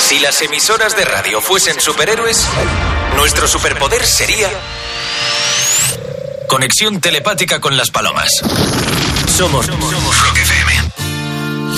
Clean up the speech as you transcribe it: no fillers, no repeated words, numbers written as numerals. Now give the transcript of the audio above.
Si las emisoras de radio fuesen superhéroes, nuestro superpoder sería conexión telepática con las palomas. Somos Rock FM.